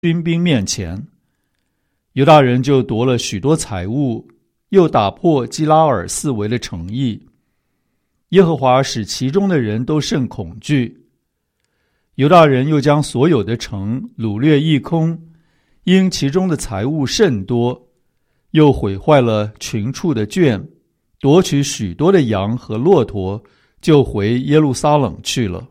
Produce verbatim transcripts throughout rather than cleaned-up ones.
军兵面前。犹大人就夺了许多财物，又打破基拉尔四围的城邑。耶和华使其中的人都甚恐惧。犹大人又将所有的城掳掠一空，因其中的财物甚多，又毁坏了群畜的圈，夺取许多的羊和骆驼，就回耶路撒冷去了。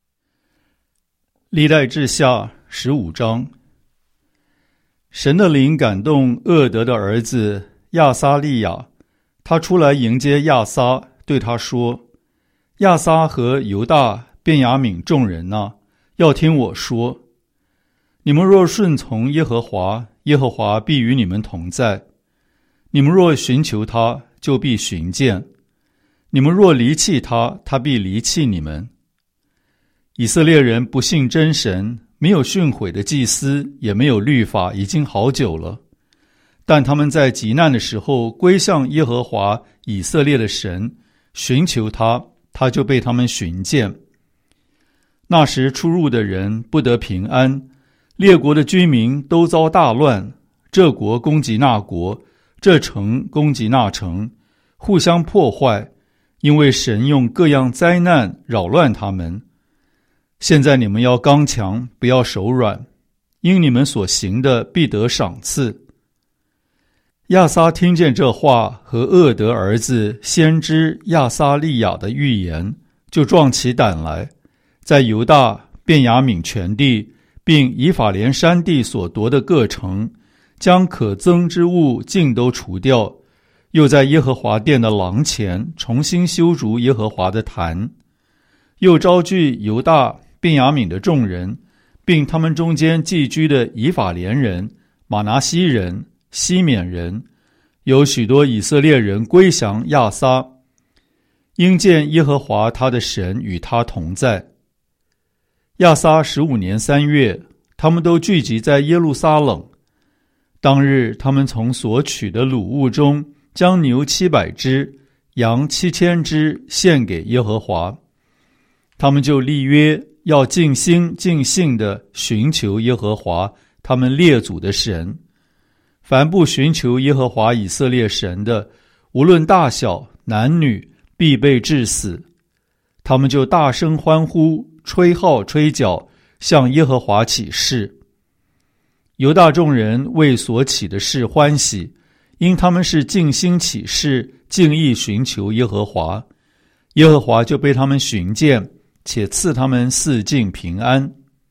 历代志下十五章。神的灵感动厄德的儿子亚撒利雅，他出来迎接亚撒，对他说：亚撒和犹大、便雅悯众人啊，要听我说，你们若顺从耶和华，耶和华必与你们同在；你们若寻求他，就必寻见；你们若离弃他，他必离弃你们。以色列人不信真神，没有训诲的祭司，也没有律法，已经好久了。但他们在急难的时候归向耶和华以色列的神，寻求他，他就被他们寻见。那时出入的人不得平安，列国的居民都遭大乱，这国攻击那国，这城攻击那城，互相破坏，因为神用各样灾难扰乱他们。现在你们要刚强，不要手软，因你们所行的必得赏赐。亚撒听见这话和厄德儿子先知亚撒利雅的预言，就壮起胆来，在犹大、便雅悯全地并以法莲山地所夺的各城，将可憎之物尽都除掉，又在耶和华殿的廊前重新修筑耶和华的坛，又招聚犹大、便雅悯的众人，并他们中间寄居的以法莲人、玛拿西人、西缅人，有许多以色列人归降亚撒，因见耶和华他的神与他同在。亚撒十五年三月，他们都聚集在耶路撒冷。当日，他们从所取的掳物中，将牛七百只、羊七千只献给耶和华。他们就立约，要尽心尽性地寻求耶和华他们列祖的神。凡不寻求耶和华以色列神的，无论大小男女，必被治死。他们就大声欢呼，吹号吹角，向耶和华起誓。犹大众人为所起的事欢喜，因他们是尽心起誓，尽意寻求耶和华，耶和华就被他们寻见，且赐他们四境平安。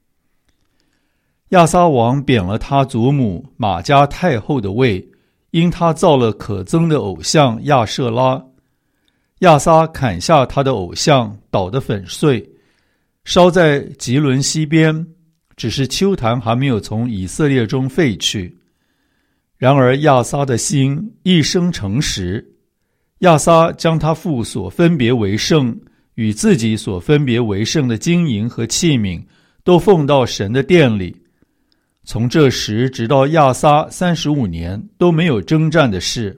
亚撒王贬了他祖母玛迦太后的位，因他造了可憎的偶像亚舍拉。亚撒砍下他的偶像，捣得粉碎，烧在吉伦西边，只是丘坛还没有从以色列中废去。然而亚撒的心一生诚实，亚撒将他父所分别为圣与自己所分别为圣的金银和器皿都奉到神的殿里。从这时直到亚撒三十五年都没有征战的事。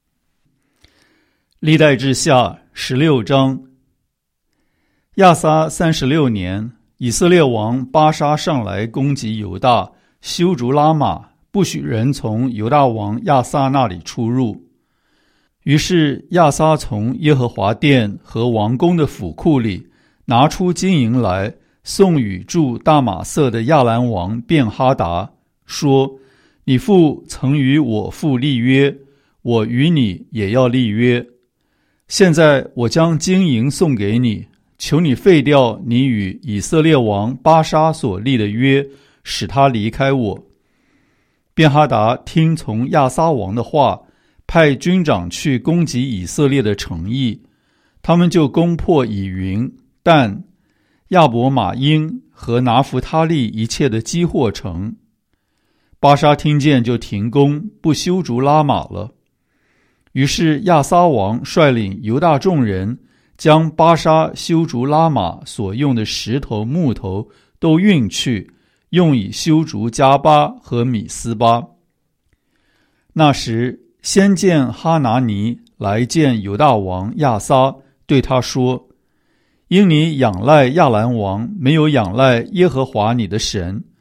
历代志下十六章。亚撒三十六年，以色列王巴沙上来攻击犹大，修筑拉玛，不许人从犹大王亚撒那里出入。于是亚撒从耶和华殿和王宫的府库里拿出金银来，送与住大马色的亚兰王便哈达，说：你父曾与我父立约，我与你也要立约。现在我将金银送给你，求你废掉你与以色列王巴沙所立的约，使他离开我。便哈达听从亚撒王的话，派军长去攻击以色列的城邑，他们就攻破以云、但、亚伯马因和拿弗他利一切的基货城。巴沙听见就停工，不修筑拉玛了。于是亚撒王率领犹大众人，将巴沙修筑拉玛所用的石头木头都运去，用以修筑加巴和米斯巴。那时先见哈拿尼来见犹大王亚撒，对他说：因你仰赖亚兰王，没有仰赖耶和华你的神，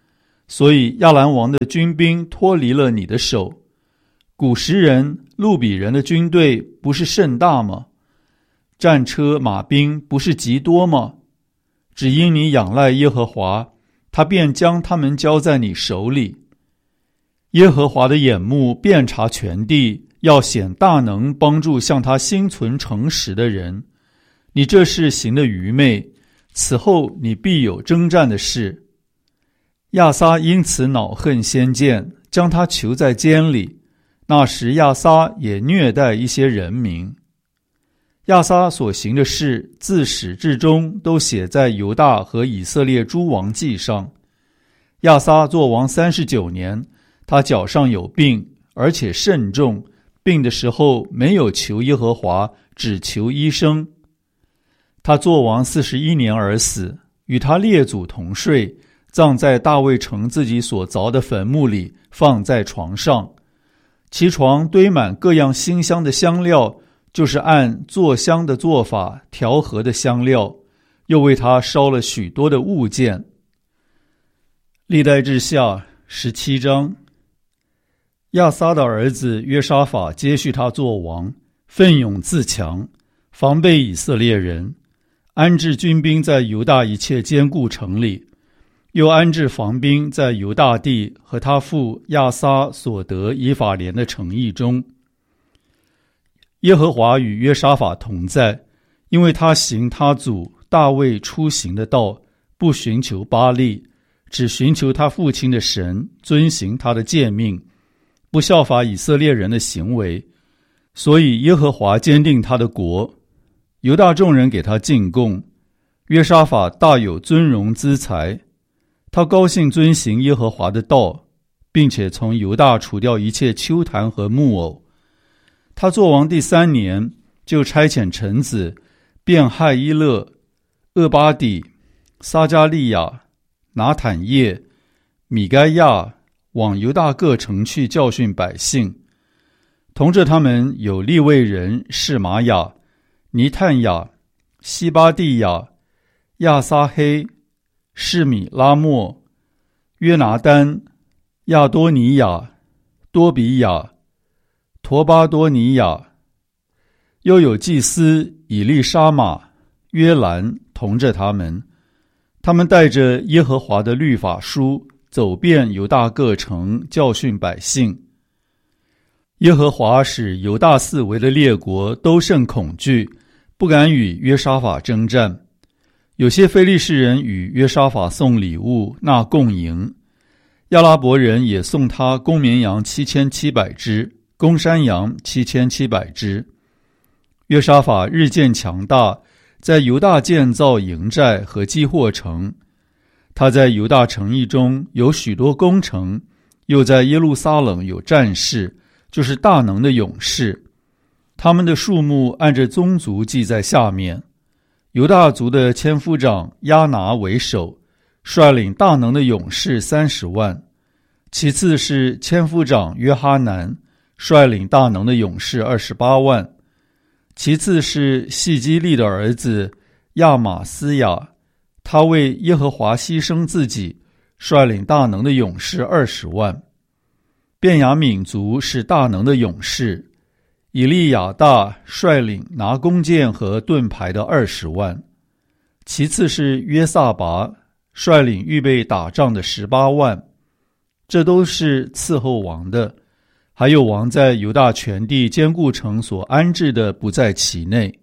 所以亚兰王的军兵脱离了你的手。古时人、路比人的军队不是甚大吗？战车马兵不是极多吗？只因你仰赖耶和华，他便将他们交在你手里。耶和华的眼目遍察全地，要显大能，帮助向他心存诚实的人。你这事行的愚昧，此后你必有征战的事。亚撒因此恼恨先见，将他囚在监里。那时亚撒也虐待一些人民。亚撒所行的事，自始至终都写在犹大和以色列诸王记上。亚撒作王三十九年，他脚上有病，而且甚重，病的时候没有求耶和华，只求医生。他作王四十一年而死，与他列祖同睡，葬在大卫城自己所凿的坟墓里，放在床上。其床堆满各样馨香的香料，就是按做香的做法调和的香料，又为他烧了许多的物件。历代志下十七章。亚撒的儿子约沙法接续他做王，奋勇自强，防备以色列人，安置军兵在犹大一切坚固城里，又安置防兵在犹大地和他父亚撒所得以法莲的城邑中。耶和华与约沙法同在，因为他行他祖大卫出行的道，不寻求巴力，只寻求他父亲的神，遵行他的诫命，不效法以色列人的行为。所以耶和华坚定他的国，犹大众人给他进贡。约沙法大有尊荣资财，他高兴遵行耶和华的道，并且从犹大除掉一切丘坛和木偶。他作王第三年，就差遣臣子便害伊勒、厄巴底、撒加利亚、拿坦叶、米该亚往犹大各城去教训百姓。同着他们有利未人示玛雅、尼探雅、西巴蒂亚、亚撒黑、示米拉莫、约拿丹、亚多尼亚、多比亚、陀巴多尼亚，又有祭司以利沙玛、约兰同着他们。他们带着耶和华的律法书，走遍犹大各城，教训百姓。耶和华使犹大四围的列国都甚恐惧，不敢与约沙法征战。有些非利士人与约沙法送礼物，纳贡银。亚拉伯人也送他公绵羊七千七百只，公山羊七千七百只。约沙法日渐强大，在犹大建造营寨和积货城。他在犹大城邑中有许多工程，又在耶路撒冷有战士，就是大能的勇士。他们的数目按着宗族记在下面。犹大族的千夫长亚拿为首，率领大能的勇士三十万。其次是千夫长约哈南，率领大能的勇士二十八万。其次是细基利的儿子亚玛斯雅，他为耶和华牺牲自己，率领大能的勇士二十万。便雅悯族是大能的勇士，以利亚大率领拿弓箭和盾牌的二十万。其次是约撒拔，率领预备打仗的十八万。这都是伺候王的，还有王在犹大全地坚固城所安置的不在其内。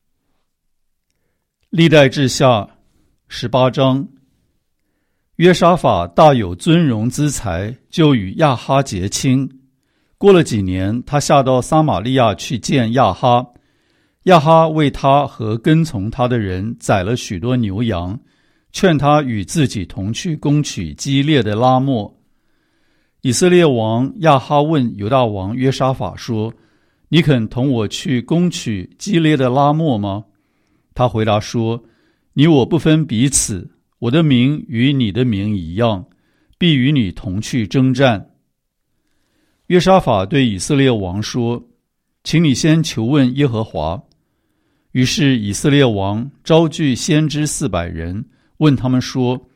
历代志下十八章。约沙法大有尊荣资财，就与亚哈结亲。过了几年，他下到撒玛利亚去见亚哈。亚哈为他和跟从他的人宰了许多牛羊，劝他与自己同去攻取基列的拉末。以色列王亚哈问犹大王约沙法说：你肯同我去攻取基列的拉末吗？他回答说：你我不分彼此，我的名与你的名一样，必与你同去征战。约沙法对以色列王说：请你先求问耶和华。于是以色列王招聚先知四百人，问他们说：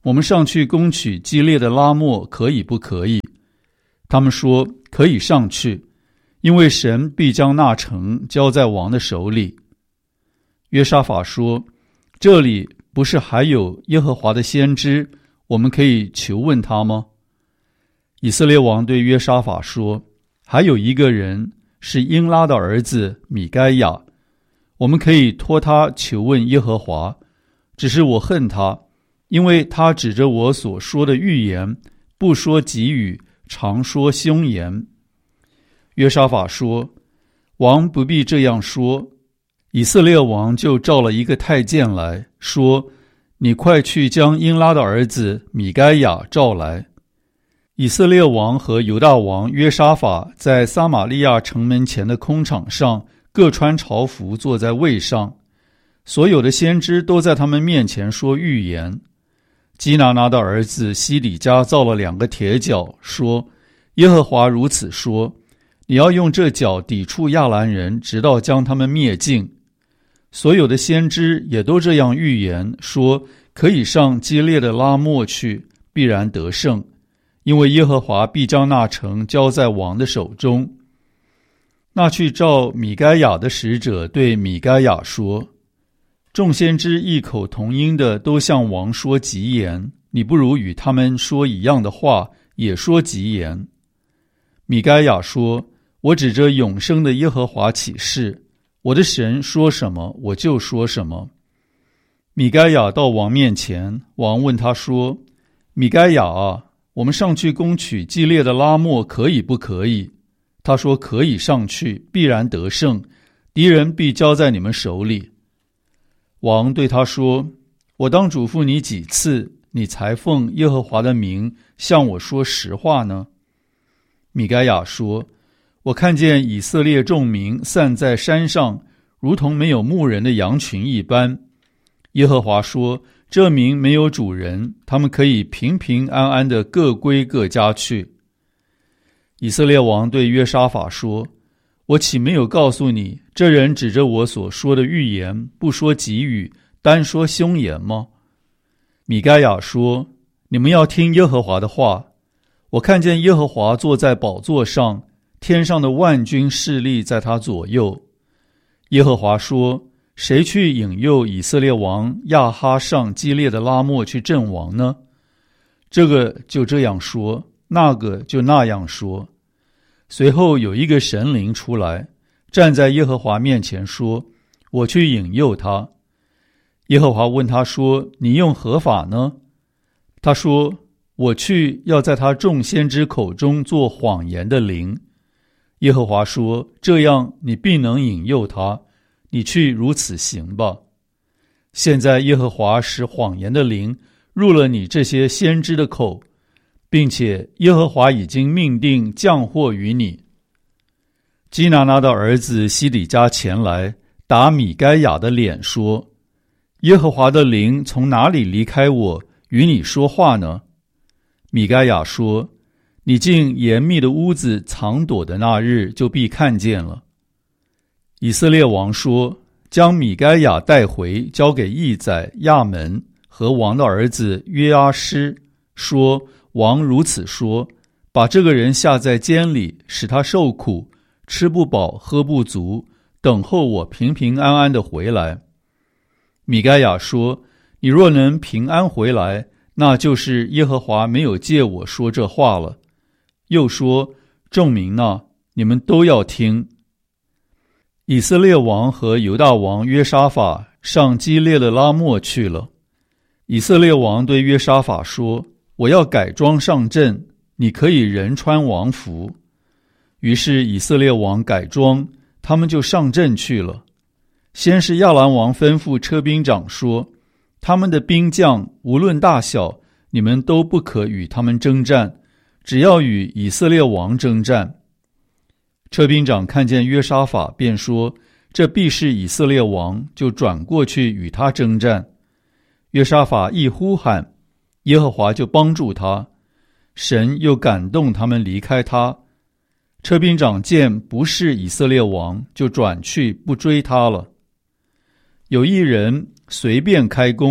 我们上去攻取基列的拉末，可以不可以？他们说可以上去，因为神必将那城交在王的手里。约沙法说，这里不是还有耶和华的先知，我们可以求问他吗？以色列王对约沙法说，还有一个人是英拉的儿子米该亚，我们可以托他求问耶和华，只是我恨他，因为他指着我所说的预言，不说吉语，常说凶言。约沙法说，王不必这样说。以色列王就召了一个太监来说，你快去将英拉的儿子米该亚召来。以色列王和犹大王约沙法在撒玛利亚城门前的空场上各穿朝服，坐在位上，所有的先知都在他们面前说预言。基拿拿的儿子西底家造了两个铁角，说，耶和华如此说，你要用这角抵触亚兰人，直到将他们灭尽。所有的先知也都这样预言，说可以上基列的拉末去，必然得胜，因为耶和华必将那城交在王的手中。那去召米该亚的使者对米该亚说，众先知异口同音的都向王说吉言，你不如与他们说一样的话，也说吉言。米该亚说，我指着永生的耶和华起誓，我的神说什么，我就说什么。米该亚到王面前，王问他说，米该亚啊，我们上去攻取基列的拉末，可以不可以？他说可以上去，必然得胜，敌人必交在你们手里。王对他说，我当嘱咐你几次，你才奉耶和华的名向我说实话呢？米该亚说，我看见以色列众民散在山上，如同没有牧人的羊群一般。耶和华说，这民没有主人，他们可以平平安安地各归各家去。以色列王对约沙法说，我岂没有告诉你，这人指着我所说的预言，不说吉语，单说凶言吗？米该亚说，你们要听耶和华的话。我看见耶和华坐在宝座上，天上的万军势力在他左右。耶和华说，谁去引诱以色列王亚哈上基列的拉末去阵亡呢？这个就这样说，那个就那样说。随后有一个神灵出来，站在耶和华面前说，我去引诱他。耶和华问他说，你用何法呢？他说，我去要在他众先知口中做谎言的灵。耶和华说，这样你必能引诱他，你去如此行吧。现在耶和华使谎言的灵入了你这些先知的口，并且耶和华已经命定降祸于你。基拿拿的儿子西底家前来打米该亚的脸说，耶和华的灵从哪里离开我，与你说话呢？米该亚说，你进严密的屋子藏躲的那日，就必看见了。以色列王说，将米该亚带回，交给义宰亚门和王的儿子约阿施，说，王如此说，把这个人下在监里，使他受苦，吃不饱喝不足，等候我平平安安的回来。米该亚说，你若能平安回来，那就是耶和华没有借我说这话了。又说，众民哪，你们都要听。以色列王和犹大王约沙法上基列的拉末去了。以色列王对约沙法说，我要改装上阵，你可以人穿王服。于是以色列王改装，他们就上阵去了。先是亚兰王吩咐车兵长说，他们的兵将无论大小，你们都不可与他们征战，只要与以色列王征战。车兵长看见约沙法，便说，这必是以色列王，就转过去与他征战。约沙法一呼喊，耶和华就帮助他，神又感动他们离开他。车兵长见不是以色列王，就转去不追他了。有一人随便开弓，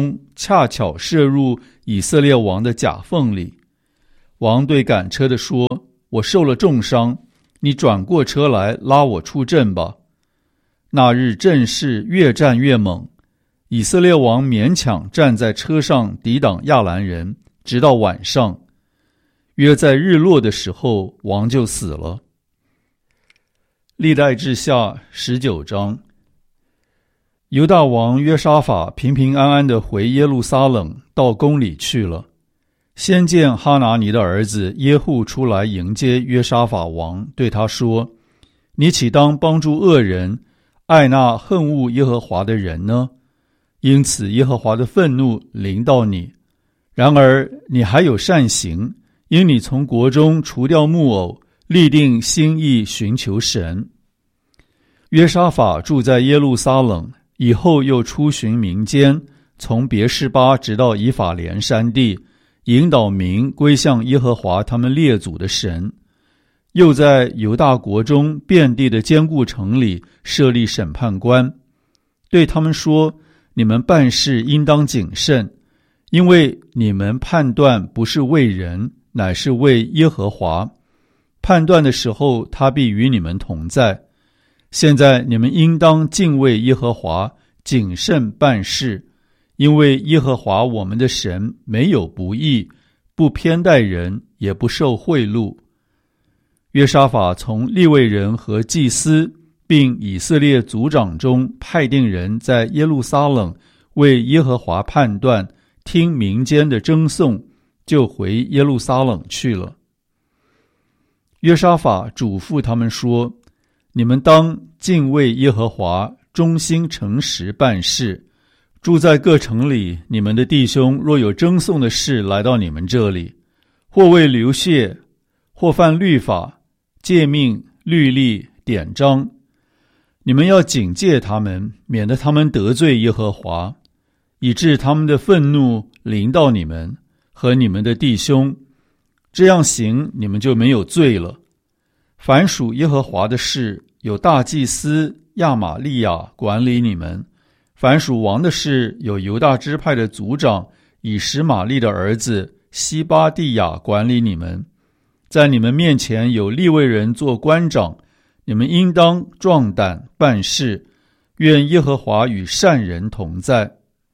恰巧射入以色列王的甲缝里。王对赶车的说：我受了重伤，你转过车来拉我出阵吧。那日阵势越战越猛，以色列王勉强站在车上抵挡亚兰人，直到晚上。约在日落的时候，王就死了。历代志下十九章。犹大王约沙法平平安安地回耶路撒冷，到宫里去了。先见哈拿尼的儿子耶户出来迎接约沙法王，对他说：你岂当帮助恶人，爱那恨恶耶和华的人呢？因此耶和华的愤怒临到你。然而你还有善行，因你从国中除掉木偶，立定心意寻求神。约沙法住在耶路撒冷，以后又出巡民间，从别是巴直到以法莲山地，引导民归向耶和华他们列祖的神。又在犹大国中遍地的坚固城里设立审判官，对他们说：你们办事应当谨慎，因为你们判断不是为人，乃是为耶和华。判断的时候，他必与你们同在。现在你们应当敬畏耶和华，谨慎办事，因为耶和华我们的神没有不义，不偏待人，也不受贿赂。约沙法从利未人和祭司并以色列族长中派定人，在耶路撒冷为耶和华判断，听民间的争讼，就回耶路撒冷去了。约沙法嘱咐他们说：你们当敬畏耶和华，忠心诚实办事。住在各城里，你们的弟兄若有争讼的事来到你们这里，或为流血，或犯律法、诫命、律例、典章，你们要警戒他们，免得他们得罪耶和华，以致他们的愤怒临到你们和你们的弟兄。这样行，你们就没有罪了。凡属耶和华的事，有大祭司亚玛利亚管理你们；凡属王的事，有犹大支派的族长以实玛利的儿子西巴地亚管理你们。在你们面前有利未人做官长，你们应当壮胆办事。愿耶和华与善人同在。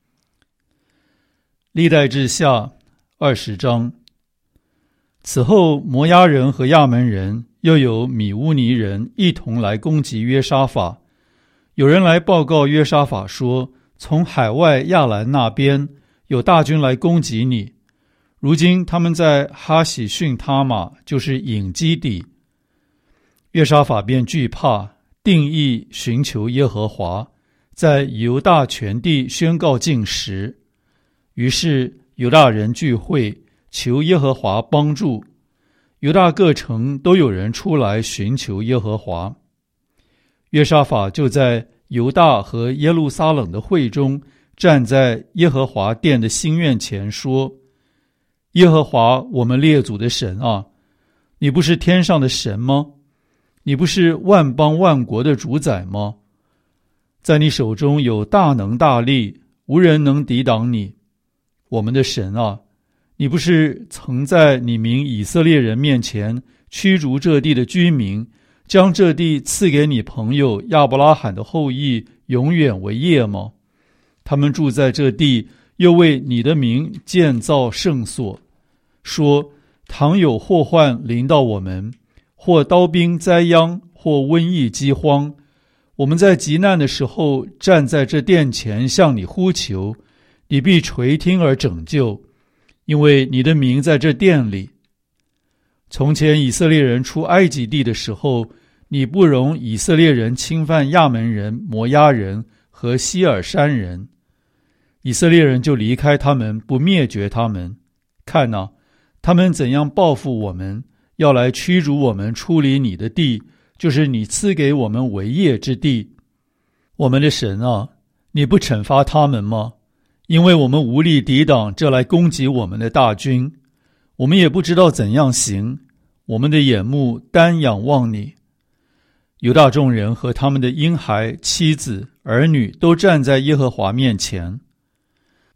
历代志下二十章。此后，摩押人和亚门人又有米乌尼人一同来攻击约沙法。有人来报告约沙法说：从海外亚兰那边有大军来攻击你。如今他们在哈喜逊他玛，就是隐基底。约沙法便惧怕，定义寻求耶和华，在犹大全地宣告禁食。于是犹大人聚会，求耶和华帮助。犹大各城都有人出来寻求耶和华。约沙法就在犹大和耶路撒冷的会中，站在耶和华殿的新院前说：耶和华我们列祖的神啊，你不是天上的神吗？你不是万邦万国的主宰吗？在你手中有大能大力，无人能抵挡你。我们的神啊，你不是曾在你民以色列人面前驱逐这地的居民，将这地赐给你朋友亚伯拉罕的后裔永远为业吗？他们住在这地，又为你的名建造圣所，说：倘有祸患临到我们，或刀兵灾殃，或瘟疫饥荒，我们在急难的时候站在这殿前向你呼求，你必垂听而拯救，因为你的名在这殿里。从前以色列人出埃及地的时候，你不容以色列人侵犯亚门人、摩押人和希尔山人，以色列人就离开他们，不灭绝他们。看哪，他们怎样报复我们，要来驱逐我们出离你的地，就是你赐给我们为业之地。我们的神啊，你不惩罚他们吗？因为我们无力抵挡这来攻击我们的大军，我们也不知道怎样行，我们的眼目单仰望你。犹大众人和他们的婴孩、妻子、儿女都站在耶和华面前。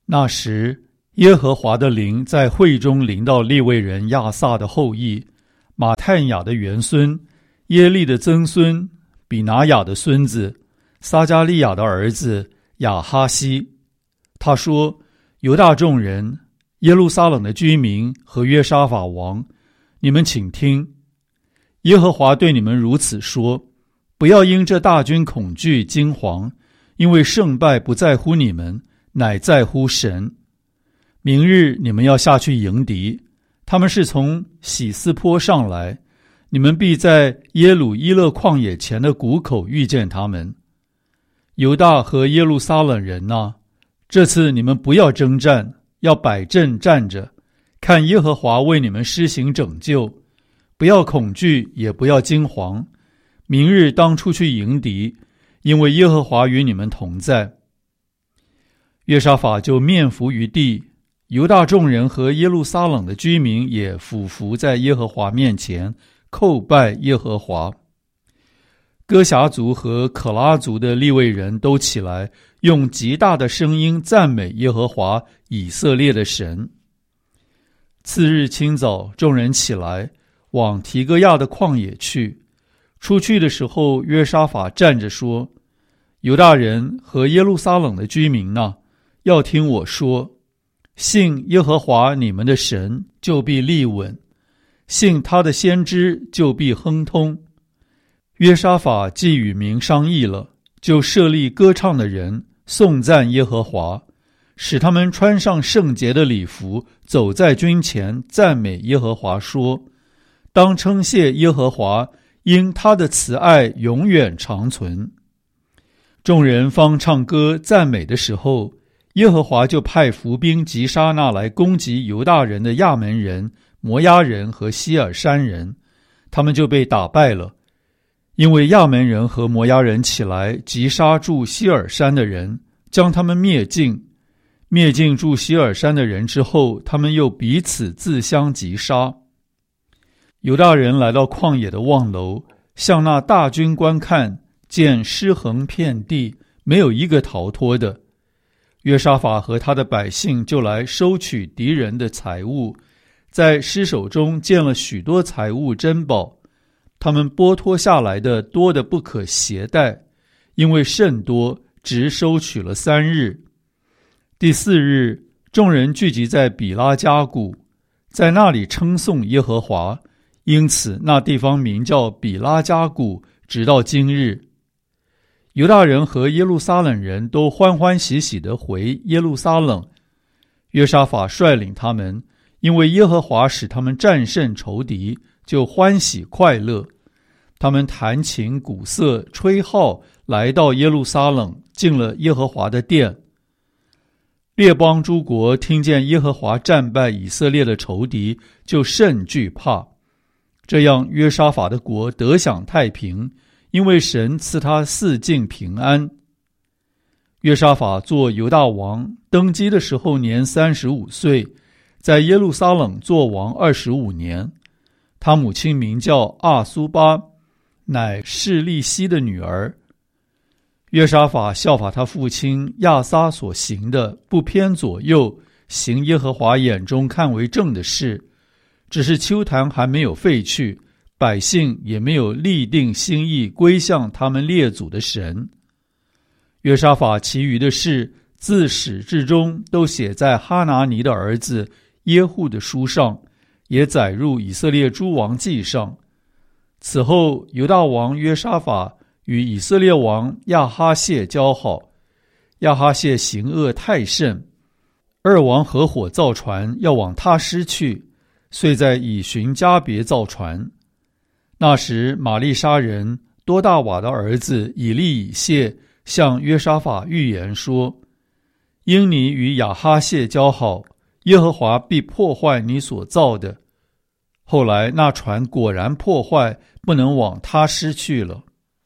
那时，耶和华的灵在会中临到利未人亚萨的后裔，马探雅的元孙，耶利的曾孙，比拿雅的孙子，撒加利亚的儿子亚哈西。他说：犹大众人，耶路撒冷的居民和约沙法王，你们请听，耶和华对你们如此说：不要因这大军恐惧惊惶，因为胜败不在乎你们，乃在乎神。明日你们要下去迎敌，他们是从喜斯坡上来，你们必在耶鲁伊勒旷野前的谷口遇见他们。犹大和耶路撒冷人啊，这次你们不要征战，要摆阵站着，看耶和华为你们施行拯救，不要恐惧，也不要惊惶。明日当出去迎敌，因为耶和华与你们同在。约沙法就面伏于地，犹大众人和耶路撒冷的居民也俯伏在耶和华面前，叩拜耶和华。哥辖族和可拉族的利未人都起来，用极大的声音赞美耶和华以色列的神。次日清早，众人起来，往提哥亚的旷野去。出去的时候，约沙法站着说：犹大人和耶路撒冷的居民啊，要听我说，信耶和华你们的神，就必立稳；信他的先知，就必亨通。约沙法既与民商议了，就设立歌唱的人，颂赞耶和华，使他们穿上圣洁的礼服，走在军前，赞美耶和华，说：当称谢耶和华，因他的慈爱永远长存。众人方唱歌赞美的时候，耶和华就派伏兵击杀那来攻击犹大人的亚门人、摩押人和希尔山人，他们就被打败了。因为亚门人和摩押人起来击杀住希尔山的人，将他们灭尽。灭尽住希尔山的人之后，他们又彼此自相击杀。犹大人来到旷野的望楼，向那大军观看，见尸横遍地，没有一个逃脱的。约沙法和他的百姓就来收取敌人的财物，在尸首中见了许多财物珍宝，他们剥脱下来的多得不可携带，因为甚多，直收取了三日。第四日，众人聚集在比拉加谷，在那里称颂耶和华，因此那地方名叫比拉加谷，直到今日。犹大人和耶路撒冷人都欢欢喜喜地回耶路撒冷。约沙法率领他们，因为耶和华使他们战胜仇敌，就欢喜快乐。他们弹琴鼓瑟吹号，来到耶路撒冷，进了耶和华的殿。列邦诸国听见耶和华战败以色列的仇敌，就甚惧怕。这样约沙法的国得享太平，因为神赐他四境平安。约沙法做犹大王，登基的时候年三十五岁，在耶路撒冷做王二十五年。他母亲名叫阿苏巴，乃示利希的女儿。约沙法效法他父亲亚撒所行的，不偏左右，行耶和华眼中看为正的事。只是丘坛还没有废去，百姓也没有立定心意归向他们列祖的神。约沙法其余的事，自始至终都写在哈拿尼的儿子耶户的书上，也载入以色列诸王记上。此后，犹大王约沙法与以色列王亚哈谢交好，亚哈谢行恶太甚，二王合伙造船要往他施去，遂在以寻加别造船。那时玛利沙人多大瓦的儿子以利以谢向约沙法预言说：因你与亚哈谢交好，耶和华必破坏你所造的。后来那船果然破坏，不能往他施去了。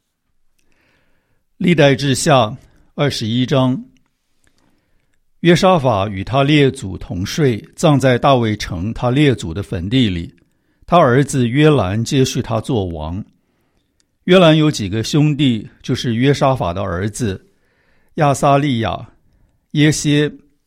历代志下二十一章。约沙法与他列祖同睡，葬在大卫城他列祖的坟地里。他儿子约兰接续他做王。约兰有几个兄弟，就是约沙法的儿子亚撒利亚、耶歇、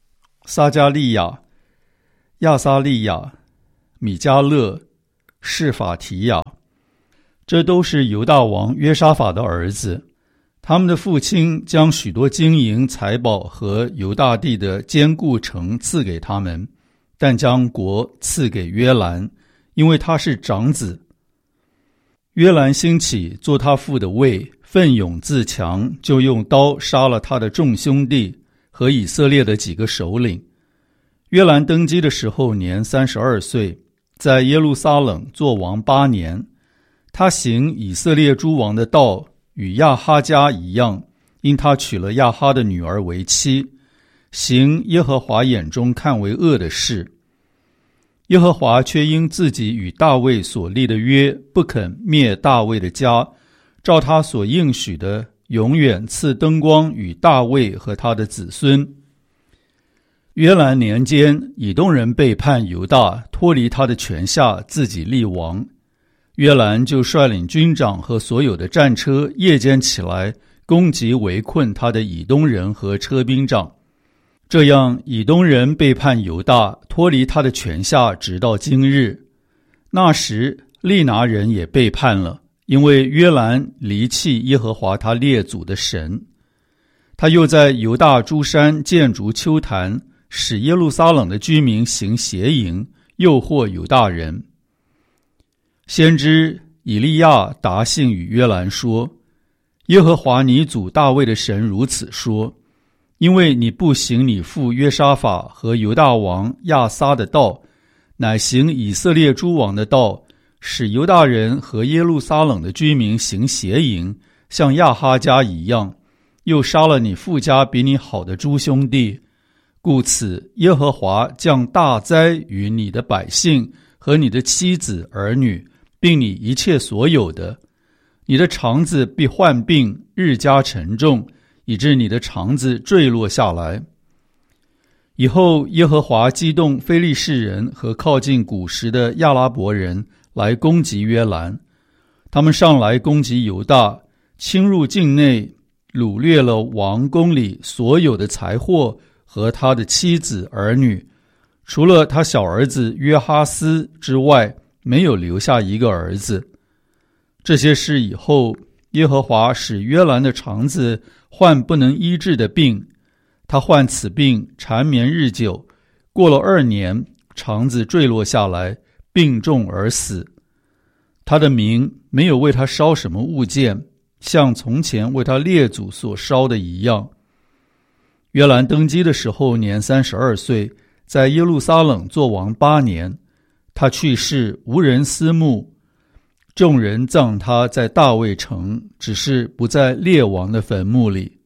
撒加利亚、亚撒利亚、米迦勒、示法提亚，这都是犹大王约沙法的儿子。他们的父亲将许多金银财宝和犹大地的坚固城赐给他们，但将国赐给约兰，因为他是长子。约兰兴起做他父的位，奋勇自强，就用刀杀了他的众兄弟和以色列的几个首领。约兰登基的时候年三十二岁，在耶路撒冷作王八年。他行以色列诸王的道，与亚哈家一样，因他娶了亚哈的女儿为妻，行耶和华眼中看为恶的事。耶和华却因自己与大卫所立的约，不肯灭大卫的家，照他所应许的，永远赐灯光与大卫和他的子孙。约兰年间，以东人背叛犹大，脱离他的权下，自己立王。约兰就率领军长和所有的战车，夜间起来攻击围困他的以东人和车兵长。这样，以东人背叛犹大，脱离他的权下，直到今日。那时，利拿人也背叛了，因为约兰离弃耶和华他列祖的神。他又在犹大诸山建筑丘坛，使耶路撒冷的居民行邪淫，诱惑犹大人。先知以利亚答信与约兰说：耶和华你祖大卫的神如此说，因为你不行你父约沙法和犹大王亚撒的道，乃行以色列诸王的道，使犹大人和耶路撒冷的居民行邪淫，像亚哈家一样，又杀了你父家比你好的诸兄弟。故此，耶和华降大灾于你的百姓和你的妻子儿女，并你一切所有的。你的肠子必患病，日加沉重，以致你的肠子坠落下来。以后，耶和华激动非利士人和靠近古时的亚拉伯人来攻击约兰。他们上来攻击犹大，侵入境内，掳掠了王宫里所有的财货和他的妻子儿女，除了他小儿子约哈斯之外，没有留下一个儿子。这些事以后，耶和华使约兰的肠子患不能医治的病，他患此病缠绵日久，过了二年，肠子坠落下来，病重而死。他的民没有为他烧什么物件，像从前为他列祖所烧的一样。约兰登基的时候年三十二岁，在耶路撒冷作王八年。他去世，无人思慕，众人葬他在大卫城，只是不在列王的坟墓里。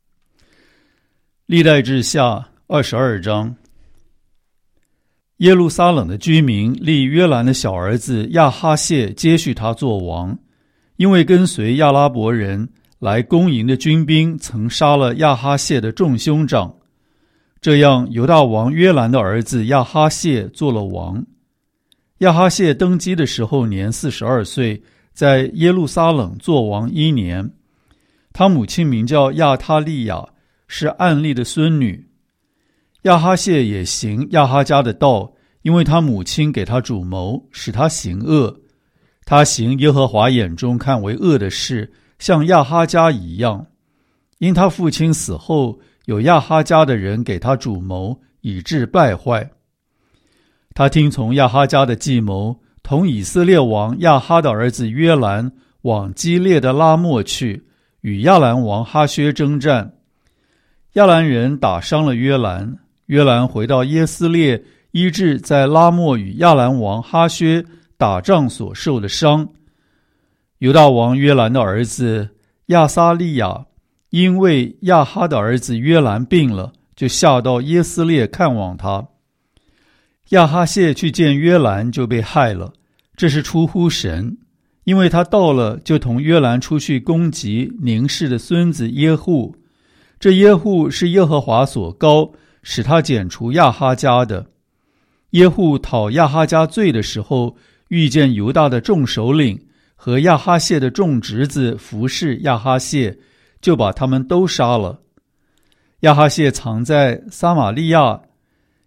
历代志下二十二章。耶路撒冷的居民立约兰的小儿子亚哈谢接续他做王，因为跟随亚拉伯人来攻营的军兵曾杀了亚哈谢的众兄长。这样，犹大王约兰的儿子亚哈谢做了王。亚哈谢登基的时候年四十二岁，在耶路撒冷作王一年。他母亲名叫亚他利亚，是暗利的孙女。亚哈谢也行亚哈家的道，因为他母亲给他主谋，使他行恶。他行耶和华眼中看为恶的事，像亚哈家一样。因他父亲死后，有亚哈家的人给他主谋，以致败坏。他听从亚哈家的计谋，同以色列王亚哈的儿子约兰往基列的拉末去，与亚兰王哈薛征战。亚兰人打伤了约兰，约兰回到耶斯列，医治在拉末与亚兰王哈薛打仗所受的伤。犹大王约兰的儿子亚撒利亚，因为亚哈的儿子约兰病了，就下到耶斯列看望他。亚哈谢去见约兰，就被害了，这是出乎神，因为他到了，就同约兰出去攻击宁氏的孙子耶户。这耶户是耶和华所膏，使他剪除亚哈家的。耶户讨亚哈家罪的时候，遇见犹大的众首领和亚哈谢的众侄子服侍亚哈谢，就把他们都杀了。亚哈谢藏在撒玛利亚，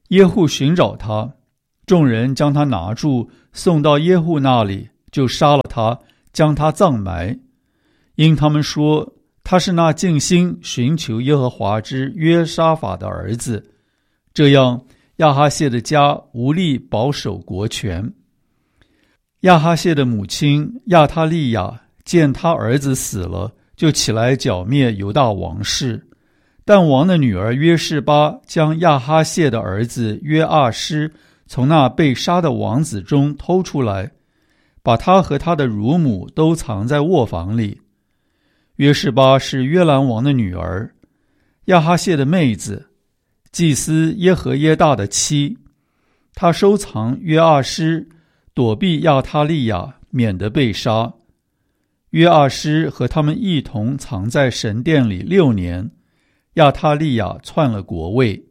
耶户寻找他，众人将他拿住，送到耶户那里，就杀了他，将他葬埋。因他们说他是那尽心寻求耶和华之约沙法的儿子，这样亚哈谢的家无力保守国权。亚哈谢的母亲亚他利亚见他儿子死了，就起来剿灭犹大王室。但王的女儿约示巴将亚哈谢的儿子约阿施从那被杀的王子中偷出来，把他和他的乳母都藏在卧房里。约示巴是约兰王的女儿，亚哈谢的妹子，祭司耶和耶大的妻。他收藏约阿施，躲避亚他利亚，免得被杀。约阿施和他们一同藏在神殿里六年，亚他利亚篡了国位。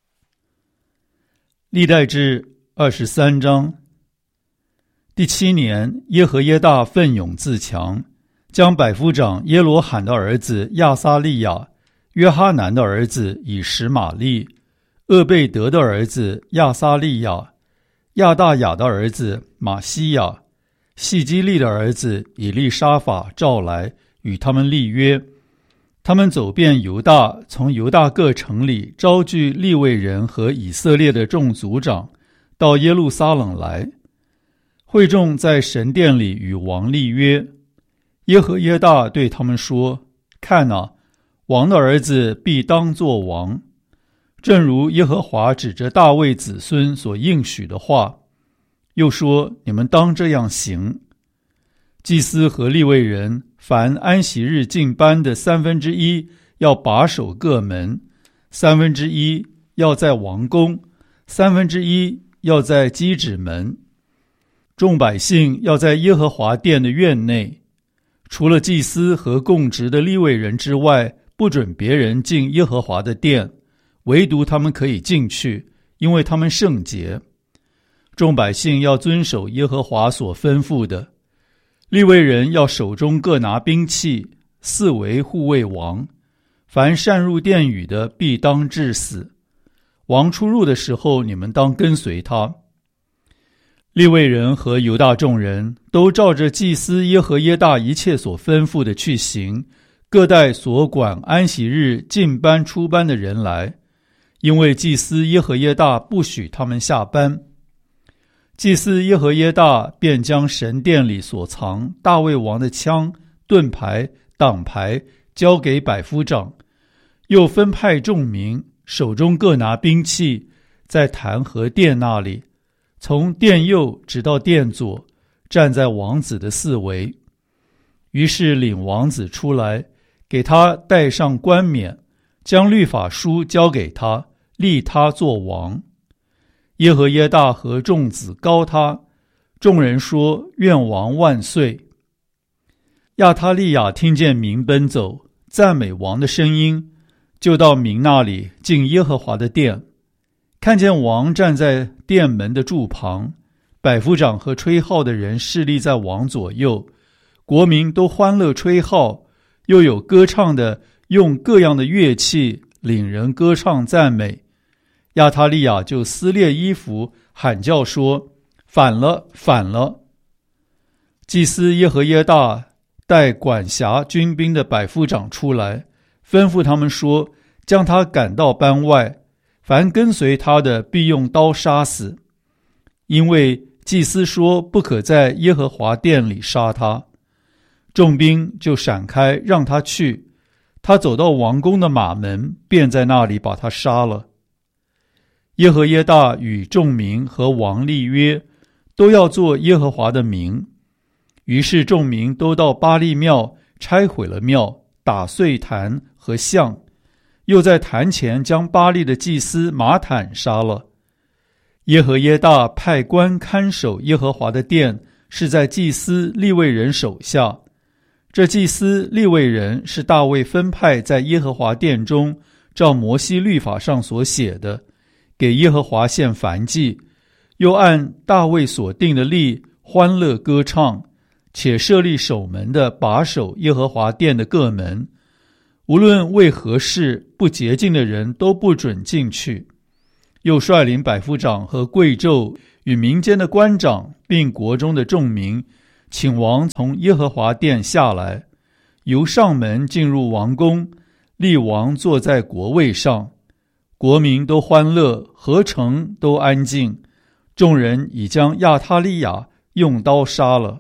历代志二十三章。第七年，耶和耶大奋勇自强，将百夫长耶罗罕的儿子亚撒利亚、约哈南的儿子以实玛利、厄贝德的儿子亚撒利亚、亚大雅的儿子马西亚、细基利的儿子以利沙法召来，与他们立约。他们走遍犹大，从犹大各城里招聚利未人和以色列的众族长，到耶路撒冷来。会众在神殿里与王立约。耶和耶大对他们说：看哪，王的儿子必当作王，正如耶和华指着大卫子孙所应许的话。又说：你们当这样行。祭司和利未人凡安息日进班的三分之一要把守各门，三分之一要在王宫，三分之一要在基指门。众百姓要在耶和华殿的院内，除了祭司和供职的利未人之外，不准别人进耶和华的殿，唯独他们可以进去，因为他们圣洁。众百姓要遵守耶和华所吩咐的。利未人要手中各拿兵器，四围护卫王。凡擅入殿宇的，必当治死。王出入的时候，你们当跟随他。利未人和犹大众人都照着祭司耶和耶大一切所吩咐的去行，各带所管安息日进班出班的人来，因为祭司耶和耶大不许他们下班。祭司耶和耶大便将神殿里所藏大卫王的枪、盾牌、挡牌交给百夫长，又分派众民手中各拿兵器，在坛和殿那里，从殿右直到殿左，站在王子的四围。于是领王子出来，给他戴上冠冕，将律法书交给他，立他作王。耶和耶大和众子高他，众人说：愿王万岁。亚他利亚听见民奔走，赞美王的声音，就到民那里进耶和华的殿，看见王站在殿门的柱旁，百夫长和吹号的人侍立在王左右，国民都欢乐吹号，又有歌唱的用各样的乐器领人歌唱赞美。亚他利亚就撕裂衣服，喊叫说：反了，反了！祭司耶和耶大带管辖军兵的百夫长出来，吩咐他们说：将他赶到班外，凡跟随他的必用刀杀死，因为祭司说不可在耶和华殿里杀他。众兵就闪开，让他去。他走到王宫的马门，便在那里把他杀了。耶和耶大与众民和王立约，都要做耶和华的名。于是众民都到巴力庙，拆毁了庙，打碎坛和像，又在坛前将巴力的祭司马坦杀了。耶和耶大派官看守耶和华的殿，是在祭司利未人手下。这祭司利未人是大卫分派在耶和华殿中，照摩西律法上所写的，给耶和华献燔祭，又按大卫所定的例欢乐歌唱，且设立守门的把守耶和华殿的各门，无论为何事，不洁净的人都不准进去。 又率领百夫长和贵胄与民间的官长，并国中的众民，请王从耶和华殿下来，由上门进入王宫，立王坐在国位上。国民都欢乐，合城都安静。众人已将亚他利雅用刀杀了。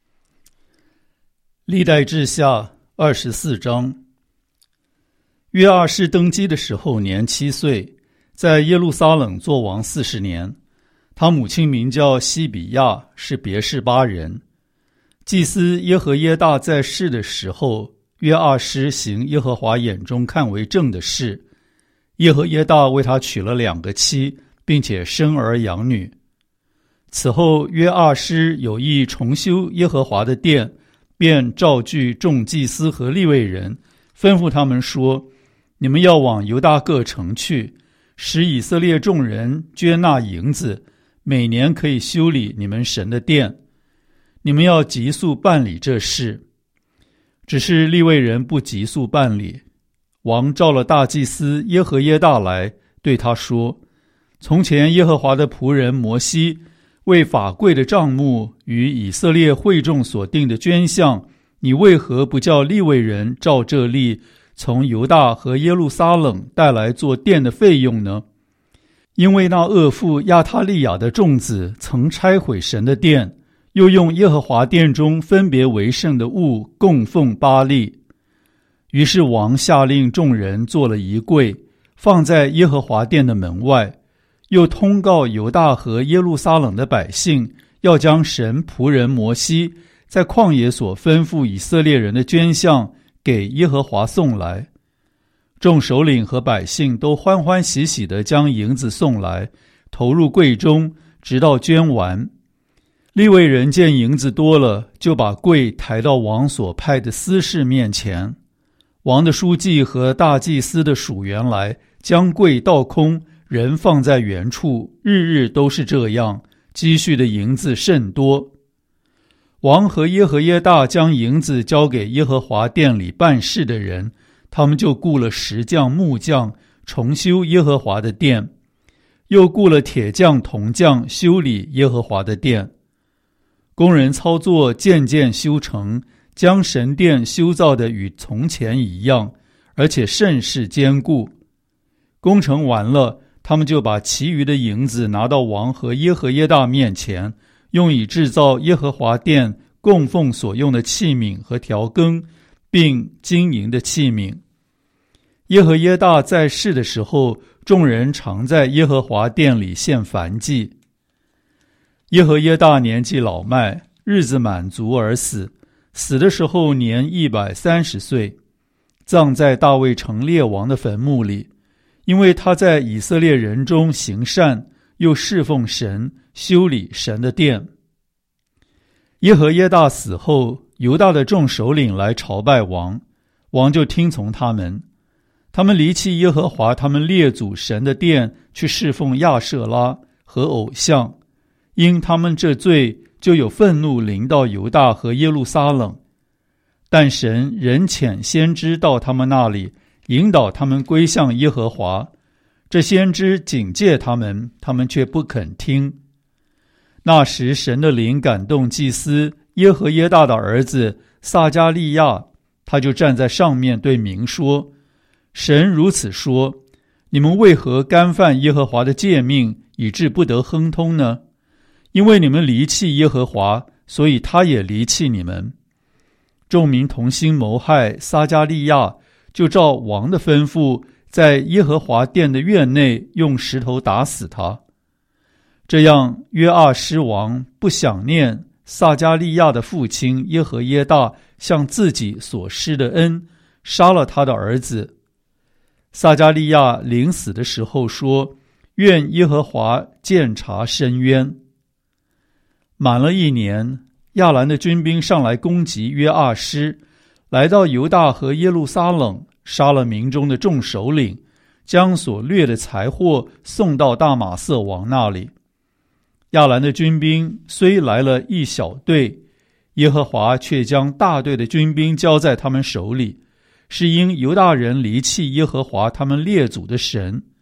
历代志下二十四章。约阿施登基的时候年七岁，在耶路撒冷作王四十年。他母亲名叫西比亚，是别是巴人。祭司耶和耶大在世的时候，约阿施行耶和华眼中看为正的事。耶和耶大为他娶了两个妻，并且生儿养女。此后约阿施有意重修耶和华的殿，便召聚众祭司和利未人，吩咐他们说：你们要往犹大各城去，使以色列众人捐纳银子，每年可以修理你们神的殿。你们要急速办理这事。只是利未人不急速办理。王召了大祭司耶和耶大来，对他说：从前耶和华的仆人摩西为法柜的帐幕与以色列会众所定的捐项，你为何不叫利未人照这例从犹大和耶路撒冷带来做殿的费用呢？因为那恶妇亚他利雅的众子曾拆毁神的殿，又用耶和华殿中分别为圣的物供奉巴力。于是王下令众人做了一柜，放在耶和华殿的门外，又通告犹大和耶路撒冷的百姓，要将神仆人摩西在旷野所吩咐以色列人的捐项给耶和华送来。众首领和百姓都欢欢喜喜地将银子送来，投入柜中，直到捐完。利未人见银子多了，就把柜抬到王所派的司事面前。王的书记和大祭司的属员来，将柜倒空，人放在原处，日日都是这样，积蓄的银子甚多。王和耶和耶大将银子交给耶和华殿里办事的人，他们就雇了石匠木匠，重修耶和华的殿，又雇了铁匠铜匠修理耶和华的殿。工人操作渐渐修成，将神殿修造的与从前一样，而且甚是坚固。工程完了，他们就把其余的银子拿到王和耶和耶大面前，用以制造耶和华殿供奉所用的器皿和调羹，并金银的器皿。耶和耶大在世的时候，众人常在耶和华殿里献燔祭。耶和耶大年纪老迈，日子满足而死，死的时候年一百三十岁，葬在大卫城列王的坟墓里，因为他在以色列人中行善，又侍奉神，修理神的殿。耶和耶大死后，犹大的众首领来朝拜王，王就听从他们。他们离弃耶和华他们列祖神的殿，去侍奉亚舍拉和偶像，因他们这罪，就有愤怒临到犹大和耶路撒冷。但神仍遣先知到他们那里，引导他们归向耶和华。这先知警戒他们，他们却不肯听。那时神的灵感动祭司耶和耶大的儿子撒迦利亚，他就站在上面对民说：神如此说，你们为何干犯耶和华的诫命，以致不得亨通呢？因为你们离弃耶和华，所以他也离弃你们。众民同心谋害撒迦利亚，就照王的吩咐，在耶和华殿的院内用石头打死他。这样约阿施王不想念撒迦利亚的父亲耶和耶大向自己所施的恩，杀了他的儿子。撒迦利亚临死的时候说：愿耶和华鉴察深渊。满了一年，亚兰的军兵上来攻击约阿施，来到犹大和耶路撒冷，杀了民中的众首领，将所掠的财货送到大马色王那里。亚兰的军兵虽来了一小队，耶和华却将大队的军兵交在他们手里，是因犹大人离弃耶和华他们列祖的神，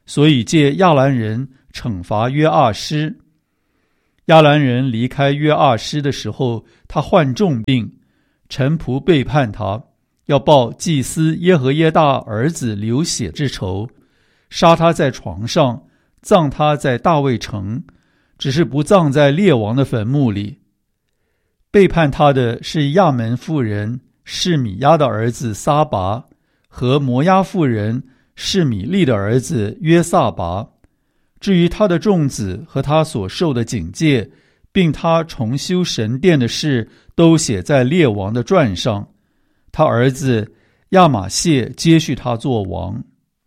所以借亚兰人惩罚约阿施。亚兰人离开约阿施的时候，他患重病，臣仆背叛他，要报祭司耶和耶大儿子流血之仇，杀他在床上，葬他在大卫城，只是不葬在列王的坟墓里。背叛他的是亚门妇人示米亚的儿子撒拔和摩押妇人示米利的儿子约撒拔。至于他的众子和他所受的警戒，并他重修神殿的事，都写在列王的传上。他儿子亚玛谢接续他做王。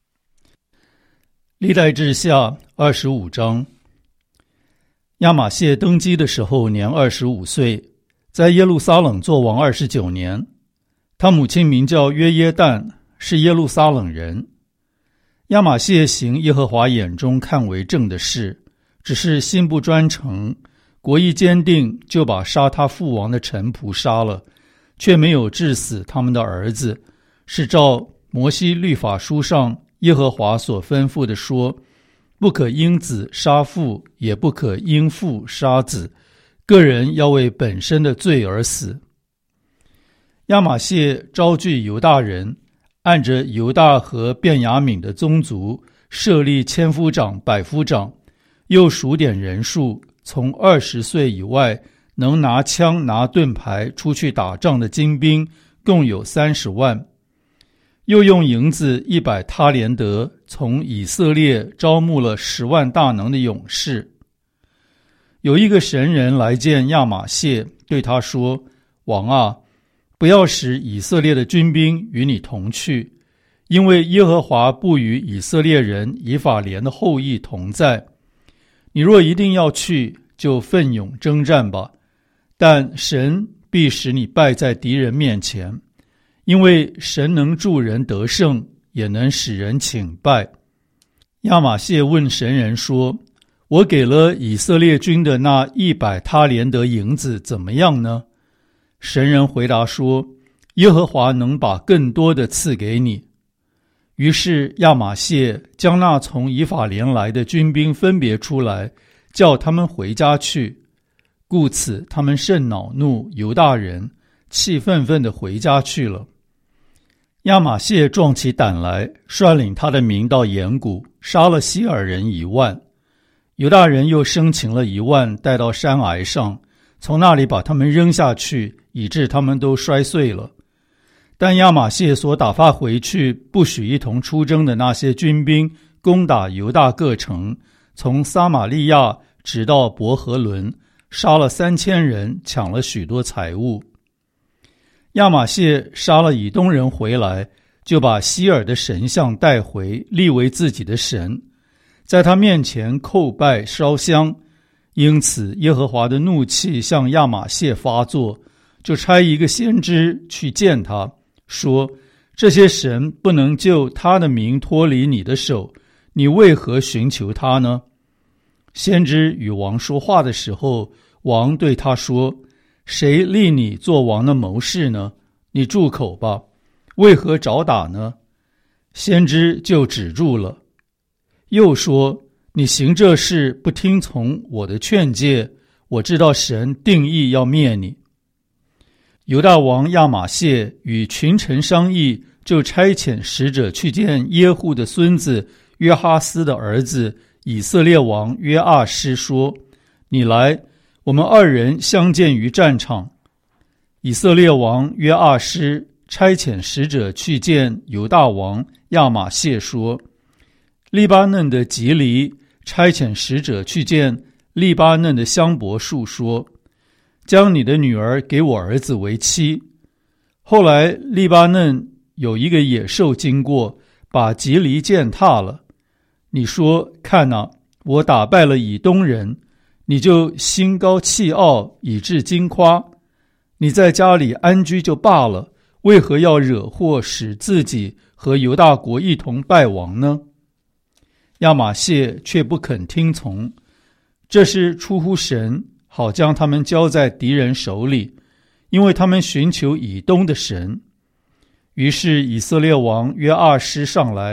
历代志下二十五章。亚玛谢登基的时候年二十五岁，在耶路撒冷做王二十九年。他母亲名叫约耶旦，是耶路撒冷人。亚玛谢行耶和华眼中看为正的事，只是心不专诚，国意坚定，就把杀他父王的臣仆杀了，却没有治死他们的儿子，是照摩西律法书上耶和华所吩咐的说，不可因子杀父，也不可因父杀子，个人要为本身的罪而死。亚玛谢招聚犹大人，按着犹大和便雅悯的宗族设立千夫长、百夫长，又数点人数，从二十岁以外能拿枪拿盾牌出去打仗的精兵共有三十万。又用银子一百他连得，从以色列招募了十万大能的勇士。有一个神人来见亚玛谢，对他说：王啊，不要使以色列的军兵与你同去，因为耶和华不与以色列人以法莲的后裔同在。你若一定要去，就奋勇征战吧，但神必使你败在敌人面前，因为神能助人得胜，也能使人倾败。亚玛谢问神人说：我给了以色列军的那一百他连得银子怎么样呢？神人回答说：耶和华能把更多的赐给你。于是亚玛谢将那从以法莲来的军兵分别出来，叫他们回家去。故此他们甚恼怒犹大人，气愤愤地回家去了。亚玛谢壮起胆来，率领他的民到岩谷，杀了希尔人一万。犹大人又生擒了一万，带到山崖上，从那里把他们扔下去，以致他们都摔碎了。但亚玛谢所打发回去不许一同出征的那些军兵，攻打犹大各城，从撒玛利亚直到伯和伦，杀了三千人，抢了许多财物。亚玛谢杀了以东人回来，就把希尔的神像带回，立为自己的神，在他面前叩拜烧香。因此耶和华的怒气向亚玛谢发作，就差一个先知去见他，说：这些神不能救他的民脱离你的手，你为何寻求他呢？先知与王说话的时候，王对他说：谁立你做王的谋士呢？你住口吧，为何找打呢？先知就止住了。又说：你行这事不听从我的劝诫，我知道神定义要灭你。犹大王亚玛谢与群臣商议，就差遣使者去见耶户的孙子约哈斯的儿子以色列王约阿施，说：你来，我们二人相见于战场。以色列王约阿施差遣使者去见犹大王亚玛谢，说：利巴嫩的吉黎差遣使者去见利巴嫩的香柏树，说：将你的女儿给我儿子为妻。后来利巴嫩有一个野兽经过，把吉黎践踏了。你说：看哪，我打败了以东人，你就心高气傲，以致惊夸。你在家里安居就罢了，为何要惹祸，使自己和犹大国一同败亡呢？亚玛谢却不肯听从，这是出乎神，好将他们交在敌人手里，因为他们寻求以东的神。于是以色列王约阿施上来，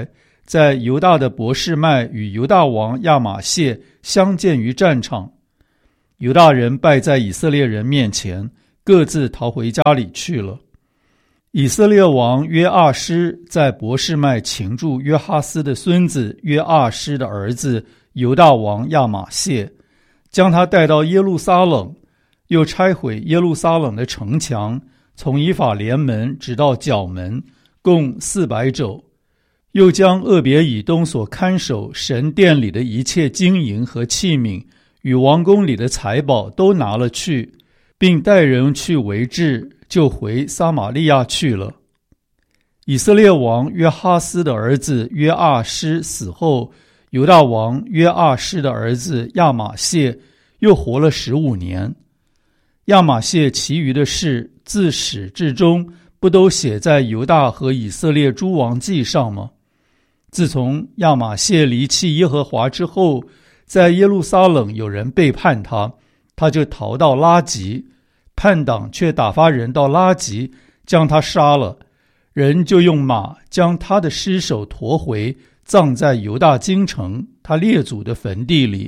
在犹大的伯示麦与犹大王亚玛谢相见于战场。犹大人败在以色列人面前，各自逃回家里去了。以色列王约阿施在伯示麦擒住约哈斯的孙子约阿施的儿子犹大王亚玛谢，将他带到耶路撒冷，又拆毁耶路撒冷的城墙，从以法莲门直到角门，共四百肘。又将俄别以东所看守神殿里的一切金银和器皿与王宫里的财宝都拿了去，并带人去围治，就回撒玛利亚去了。以色列王约哈斯的儿子约阿施死后，犹大王约阿施的儿子亚玛谢又活了十五年。亚玛谢其余的事，自始至终不都写在犹大和以色列诸王记上吗？自从亚玛谢离弃耶和华之后，在耶路撒冷有人背叛他，他就逃到拉吉，叛党却打发人到拉吉，将他杀了，人就用马将他的尸首驮回，葬在犹大京城他列祖的坟地里。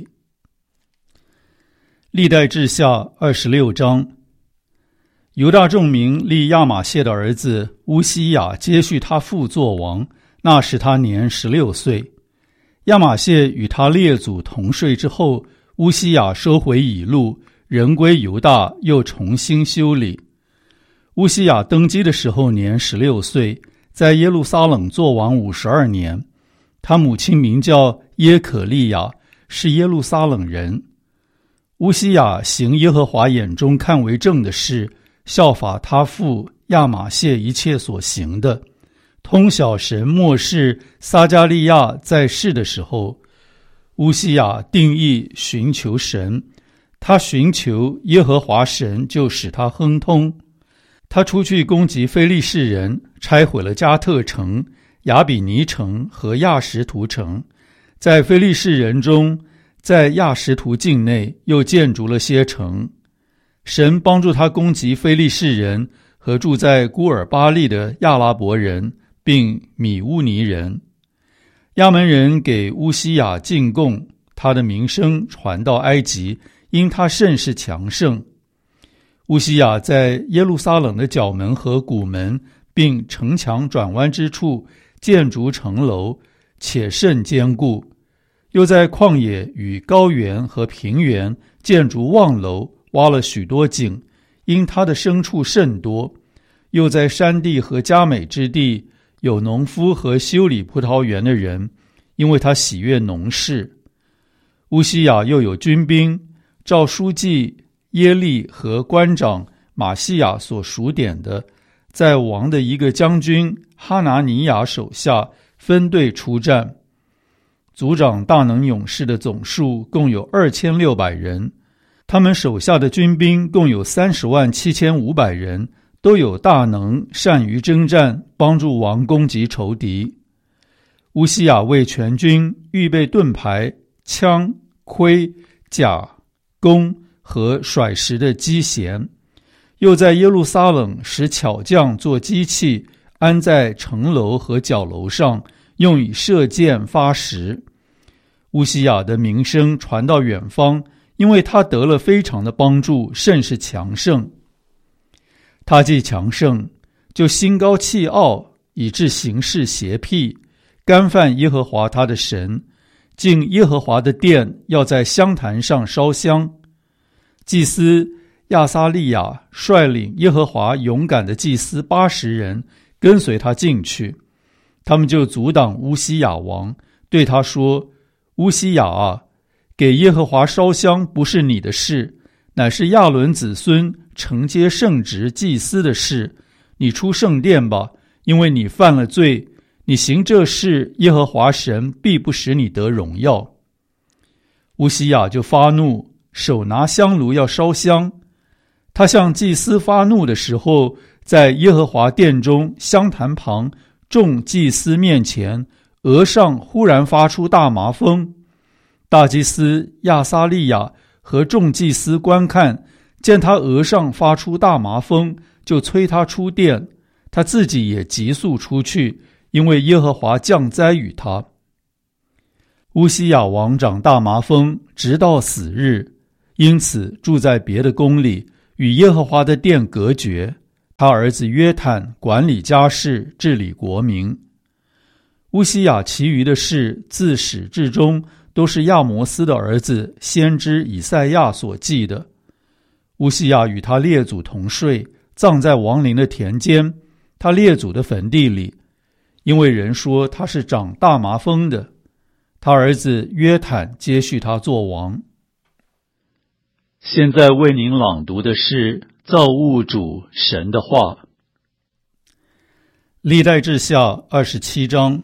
历代志下二十六章。犹大众民立亚玛谢的儿子乌西雅接续他父作王，那时他年十六岁。亚玛谢与他列祖同睡之后，乌西雅收回以路，人归犹大，又重新修理。乌西雅登基的时候年十六岁，在耶路撒冷作王五十二年。他母亲名叫耶可利亚，是耶路撒冷人。乌西雅行耶和华眼中看为正的事，效法他父亚玛谢一切所行的。通晓神末世撒迦利亚在世的时候，乌西雅定义寻求神，他寻求耶和华神，就使他亨通。他出去攻击非利士人，拆毁了加特城、亚比尼城和亚什图城，在非利士人中，在亚什图境内又建筑了些城。神帮助他攻击非利士人和住在孤尔巴利的亚拉伯人，并米乌尼人。亚门人给乌西雅进贡，他的名声传到埃及，因他甚是强盛。乌西雅在耶路撒冷的角门和谷门，并城墙转弯之处建筑城楼，且甚坚固。又在旷野与高原和平原建筑望楼，挖了许多井，因他的牲畜甚多。又在山地和佳美之地有农夫和修理葡萄园的人，因为他喜悦农事。乌西雅又有军兵，照书记耶利和官长马西亚所数点的，在王的一个将军哈拿尼亚手下分队出战。族长大能勇士的总数共有二千六百人，他们手下的军兵共有三十万七千五百人，都有大能，善于征战，帮助王攻击仇敌。乌西雅为全军预备盾牌、枪、盔、甲、弓和甩石的机弦，又在耶路撒冷使巧匠做机器，安在城楼和角楼上，用以射箭发石。乌西雅的名声传到远方，因为他得了非常的帮助，甚是强盛。他既强盛，就心高气傲，以致行事邪僻，干犯耶和华他的神，进耶和华的殿，要在香坛上烧香。祭司亚撒利亚率领耶和华勇敢的祭司八十人跟随他进去，他们就阻挡乌西雅王，对他说：乌西雅啊，给耶和华烧香不是你的事，乃是亚伦子孙承接圣职祭司的事。你出圣殿吧，因为你犯了罪，你行这事，耶和华神必不使你得荣耀。乌西雅就发怒，手拿香炉要烧香。他向祭司发怒的时候，在耶和华殿中香坛旁众祭司面前，额上忽然发出大麻风。大祭司亚撒利亚和众祭司观看，见他额上发出大麻风，就催他出殿，他自己也急速出去， 因为耶和华降灾与他。乌西雅王长大麻风，直到死日，因此住在别的宫里，与耶和华的殿隔绝。他儿子约坦管理家事，治理国民。乌西雅其余的事，自始至终都是亚摩斯的儿子先知以赛亚所记的。乌西雅与他列祖同睡，葬在王陵的田间，他列祖的坟地里，因为人说他是长大麻风的。他儿子约坦接续他做王。现在为您朗读的是造物主神的话。历代志下二十七章。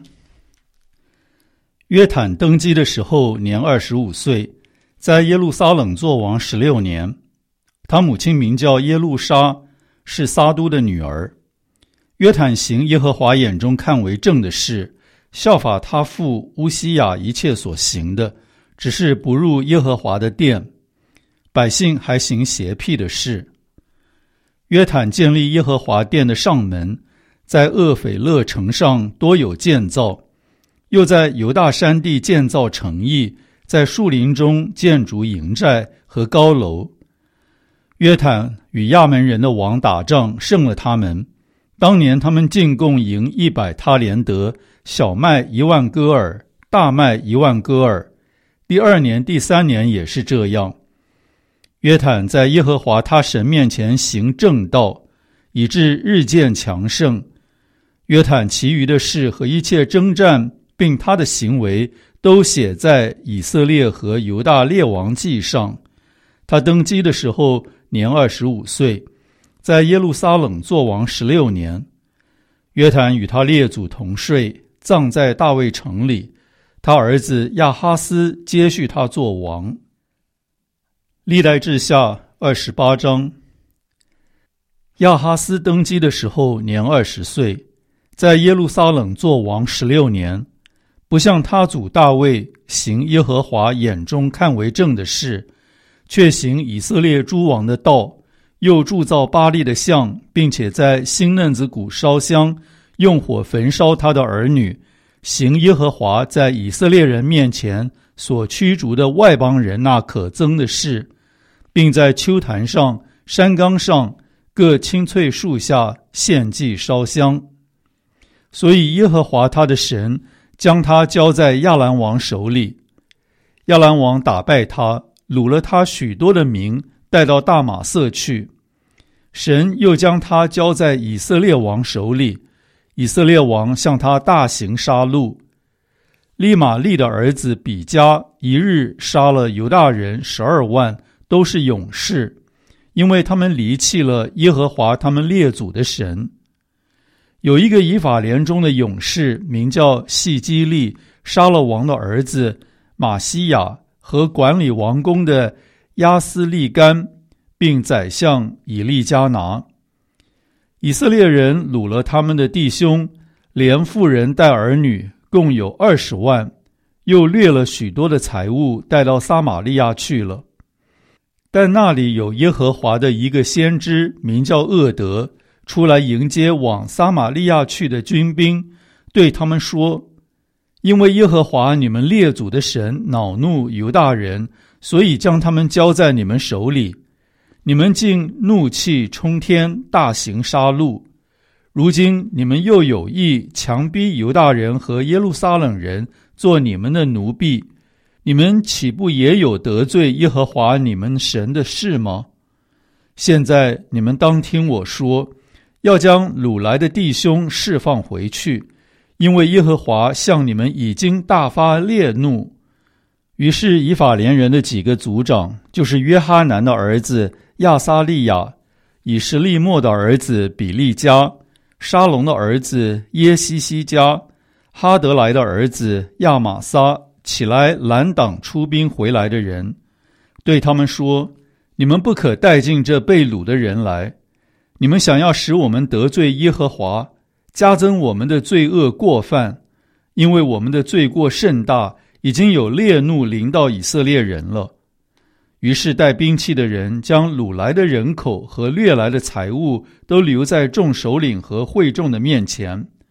约坦登基的时候年二十五岁，在耶路撒冷做王十六年。他母亲名叫耶路沙，是撒都的女儿。约坦行耶和华眼中看为正的事，效法他父乌西雅一切所行的，只是不入耶和华的殿。百姓还行邪僻的事。约坦建立耶和华殿的上门，在厄斐勒城上多有建造，又在犹大山地建造城邑，在树林中建筑营寨和高楼。约坦与亚门人的王打仗，胜了他们。当年他们进贡营一百他连德，小麦一万戈尔，大麦一万戈尔。第二年、第三年也是这样。约坦在耶和华他神面前行正道，以致日渐强盛。约坦其余的事和一切征战，并他的行为，都写在以色列和犹大列王记上。他登基的时候年二十五岁，在耶路撒冷做王十六年。约坦与他列祖同睡，葬在大卫城里。他儿子亚哈斯接续他做王。历代志下二十八章。亚哈斯登基的时候年二十岁，在耶路撒冷做王十六年。不像他祖大卫行耶和华眼中看为正的事，却行以色列诸王的道，又铸造巴力的像，并且在新嫩子谷烧香，用火焚烧他的儿女，行耶和华在以色列人面前所驱逐的外邦人那可憎的事，并在丘坛上、山冈上各青翠树下献祭烧香。所以耶和华他的神将他交在亚兰王手里。亚兰王打败他，掳了他许多的民，带到大马色去。神又将他交在以色列王手里，以色列王向他大行杀戮。利玛利的儿子比加一日杀了犹大人十二万，都是勇士，因为他们离弃了耶和华他们列祖的神。有一个以法莲中的勇士名叫细基利，杀了王的儿子马西亚和管理王宫的亚斯利干，并宰相以利加拿。以色列人掳了他们的弟兄，连妇人带儿女，共有二十万，又掠了许多的财物，带到撒玛利亚去了。但那里有耶和华的一个先知，名叫厄德，出来迎接往撒玛利亚去的军兵，对他们说：因为耶和华你们列祖的神恼怒犹大人，所以将他们交在你们手里。你们竟怒气冲天，大行杀戮。如今你们又有意强逼犹大人和耶路撒冷人做你们的奴婢，你们岂不也有得罪耶和华你们神的事吗？现在你们当听我说，要将掳来的弟兄释放回去，因为耶和华向你们已经大发烈怒。于是以法莲人的几个族长，就是约哈南的儿子亚撒利亚，以实利末的儿子比利加，沙龙的儿子耶西西加，哈德来的儿子亚玛撒，起来拦挡出兵回来的人，对他们说：你们不可带进这被掳的人来，你们想要使我们得罪耶和华，加增我们的罪恶过犯，因为我们的罪过甚大，已经有烈怒临到以色列人了。于是带兵器的人将掳来的人口和掠来的财物都留在众首领和会众的面前。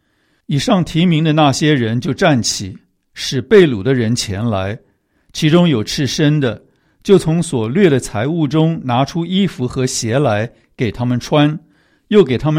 以上提名的那些人就站起，使被掳的人前来，其中有赤身的，就从所掠的财物中拿出衣服和鞋来给他们穿，又给他们